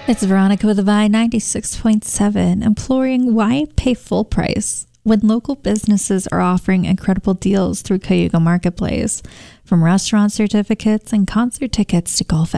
It's Veronica with a Vine 96.7, imploring why pay full price when local businesses are offering incredible deals through Cayuga Marketplace. From restaurant certificates and concert tickets to golf